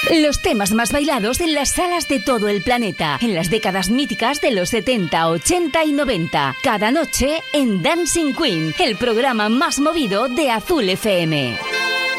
Los temas más bailados en las salas de todo el planeta, en las décadas míticas de los 70, 80 y 90. Cada noche en Dancing Queen, el programa más movido de Azul FM.